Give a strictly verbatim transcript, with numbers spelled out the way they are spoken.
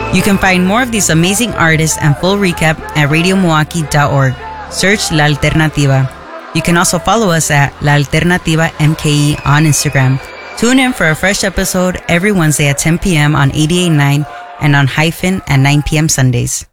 You can find more of these amazing artists and full recap at radio milwaukee dot org. Search La Alternativa. You can also follow us at La Alternativa M K E on Instagram. Tune in for a fresh episode every Wednesday at ten p.m. on eighty-eight point nine and on Hyphen at nine p.m. Sundays.